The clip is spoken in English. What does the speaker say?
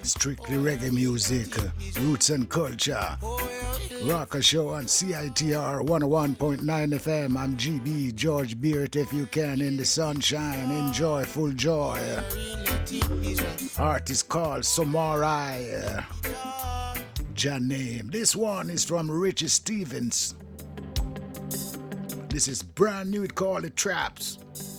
Strictly reggae music, roots and culture. Rocker Show on CITR 101.9 FM. I'm GB, George Beard. If you can, in the sunshine, enjoy full joy. Artist called Somarai. Jan name. This one is from Richie Stevens. This is brand new, it called The Traps.